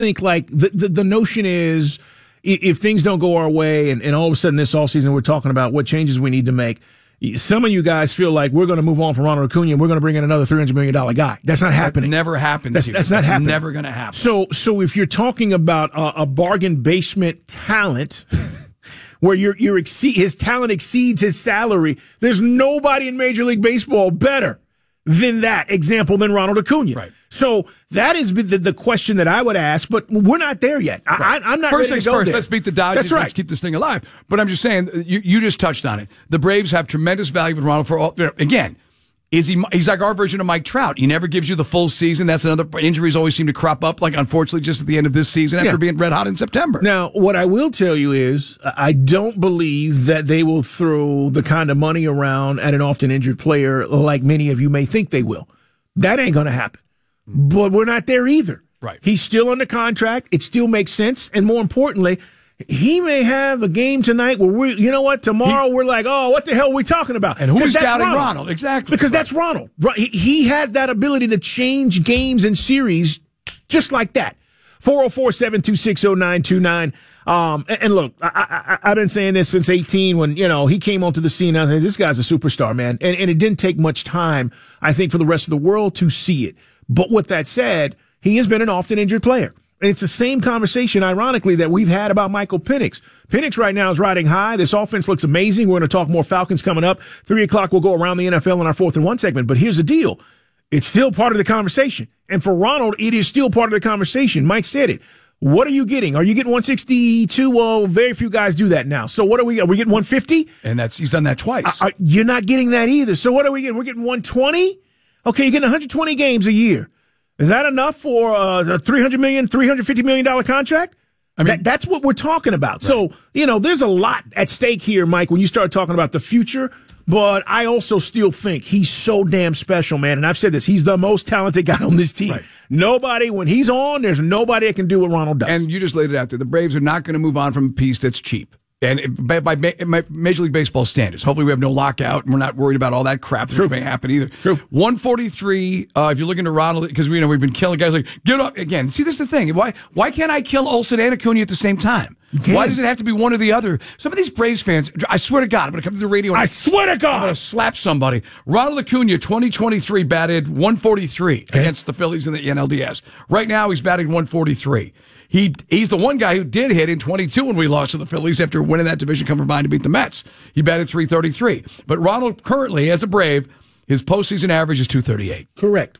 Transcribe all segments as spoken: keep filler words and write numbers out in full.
think like the, the, the notion is if things don't go our way and, and all of a sudden this offseason we're talking about what changes we need to make. Some of you guys feel like we're going to move on from Ronald Acuna and we're going to bring in another three hundred million dollars guy. That's not happening. That never happens. That's, that's not that's happening. never going to happen. So, so if you're talking about a, a bargain basement talent where your your exceed, his talent exceeds his salary, there's nobody in Major League Baseball better than that example than Ronald Acuna. Right. So that is the, the question that I would ask, but we're not there yet. I, right. I, I'm not first ready things to go first. there. Let's beat the Dodgers. That's right. Let's keep this thing alive. But I'm just saying, you, you just touched on it. The Braves have tremendous value with Ronald for all. Again, is he? He's like our version of Mike Trout. He never gives you the full season. That's another. Injuries always seem to crop up. Like unfortunately, just at the end of this season after Yeah. being red hot in September. Now, what I will tell you is, I don't believe that they will throw the kind of money around at an often injured player like many of you may think they will. That ain't going to happen. But we're not there either. Right. He's still under contract. It still makes sense. And more importantly, he may have a game tonight where we, you know what, tomorrow he, we're like, oh, what the hell are we talking about? And who's doubting Ronald. Ronald? Exactly. Because right. that's Ronald. He, he has that ability to change games and series just like that. four oh four, seven two six, oh nine two nine. Um, and, and look, I, I, I've been saying this since eighteen when, you know, he came onto the scene. I was like, this guy's a superstar, man. And, and it didn't take much time, I think, for the rest of the world to see it. But with that said, he has been an often injured player. And it's the same conversation, ironically, that we've had about Michael Penix. Penix right now is riding high. This offense looks amazing. We're going to talk more Falcons coming up. Three o'clock, we'll go around the N F L in our fourth and one segment. But here's the deal. It's still part of the conversation. And for Ronald, it is still part of the conversation. Mike said it. What are you getting? Are you getting one sixty-two? Well, very few guys do that now. So what are we? Are we getting one fifty? And that's he's done that twice. Uh, you're not getting that either. So what are we getting? We're getting one twenty? Okay, you're getting one hundred twenty games a year. Is that enough for uh, a three hundred million dollars, three hundred fifty million dollars contract? I mean, that, that's what we're talking about. Right. So, you know, there's a lot at stake here, Mike, when you start talking about the future. But I also still think he's so damn special, man. And I've said this, he's the most talented guy on this team. Right. Nobody, when he's on, there's nobody that can do what Ronald does. And you just laid it out there. The Braves are not going to move on from a piece that's cheap. And by, by, by Major League Baseball standards, hopefully we have no lockout and we're not worried about all that crap that may happen either. True. one forty-three, uh, if you're looking to Ronald, because we you know we've been killing guys like, get up again. See, this is the thing. Why why can't I kill Olsen and Acuna at the same time? Why does it have to be one or the other? Some of these Braves fans, I swear to God, I'm going to come to the radio and I swear to God, I'm going to slap somebody. Ronald Acuna, twenty twenty-three, batted one forty-three okay. against the Phillies in the N L D S. Right now, he's batting one forty-three. He he's the one guy who did hit in twenty-two when we lost to the Phillies after winning that division, come from behind to beat the Mets. He batted three thirty-three. But Ronald currently, as a Brave, his postseason average is two thirty-eight. Correct.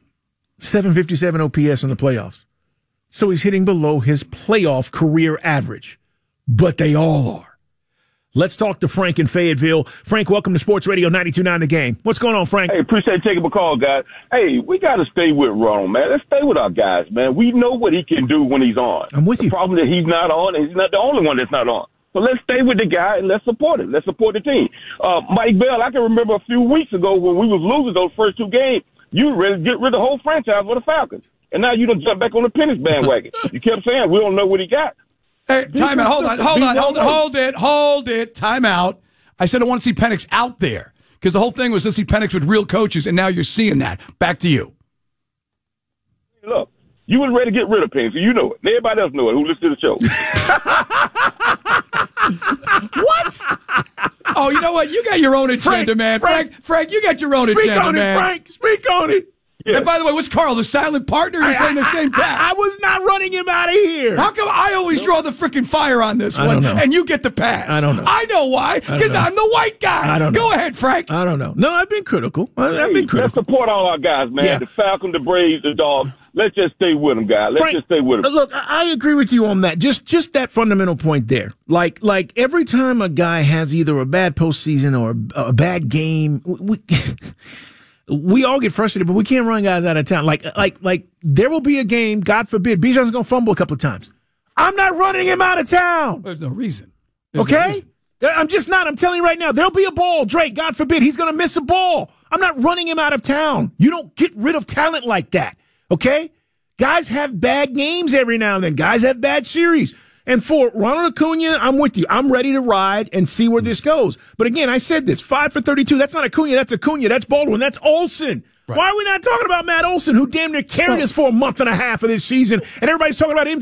seven fifty-seven O P S in the playoffs. So he's hitting below his playoff career average. But they all are. Let's talk to Frank in Fayetteville. Frank, welcome to Sports Radio ninety-two point nine The Game. What's going on, Frank? Hey, appreciate taking my call, guys. Hey, we got to stay with Ronald, man. Let's stay with our guys, man. We know what he can do when he's on. I'm with the you. The problem is he's not on, and he's not the only one that's not on. So let's stay with the guy and let's support him. Let's support the team. Uh, Mike Bell, I can remember a few weeks ago when we was losing those first two games, you were ready to get rid of the whole franchise for the Falcons. And now you done jump back on the Penix bandwagon. You kept saying we don't know what he got. Hey, time out. Hold on. Hold on. Hold, hold it. Hold it. Time out. I said I want to see Penix out there because the whole thing was to see Penix with real coaches, and now you're seeing that. Back to you. Look, you was ready to get rid of Penix, so you know it. And everybody else know it who listens to What? the show. Oh, you know what? You got your own agenda, Frank, man. Frank, Frank, Frank, you got your own Speak agenda, on man. it, Frank. Speak on it. Yeah. And by the way, what's Carl, the silent partner? You're I, saying the I, same crap. I, I was not running him out of here. How come I always draw the freaking fire on this I one, don't know. and you get the pass? I don't know. I know why, because I'm the white guy. I don't know. Go ahead, Frank. I don't know. No, I've been critical. I, I've Hey, been critical. let's support all our guys, man. Yeah. The Falcons, the Braves, the Dogs. Let's just stay with them, guys. Let's Frank, just stay with them. Look, I I agree with you on that. Just just that fundamental point there. Like like every time a guy has either a bad postseason or a, a bad game, we, we all get frustrated, but we can't run guys out of town. Like like like there will be a game, God forbid, Bijan's going to fumble a couple of times. I'm not running him out of town. There's no reason. There's Okay? no reason. I'm just not. I'm telling you right now, there'll be a ball. Drake, God forbid, he's going to miss a ball. I'm not running him out of town. You don't get rid of talent like that. Okay? Guys have bad games every now and then. Guys have bad series. And for Ronald Acuna, I'm with you. I'm ready to ride and see where this goes. But again, I said this, five for thirty-two. That's not Acuna. That's Acuna. That's Baldwin. That's Olsen. Right. Why are we not talking about Matt Olson, who damn near carried us for a month and a half of this season, and everybody's talking about M